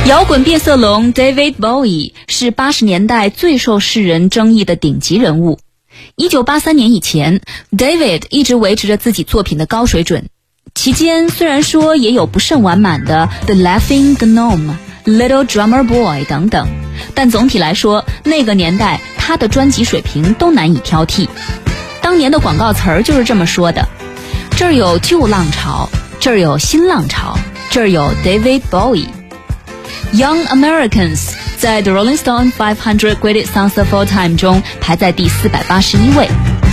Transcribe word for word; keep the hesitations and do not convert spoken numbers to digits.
摇滚变色龙 David Bowie 是八十年代最受世人争议的顶级人物。一九八三年以前 David 一直维持着自己作品的高水准，期间虽然说也有不甚完满的 The Laughing Gnome、Little Drummer Boy 等等，但总体来说那个年代他的专辑水平都难以挑剔。当年的广告词儿就是这么说的，这儿有旧浪潮，这儿有新浪潮，这儿有 David Bowie。Young Americans 在 The Rolling Stone five hundred Greatest Songs of All Time 中排在第四百八十一位。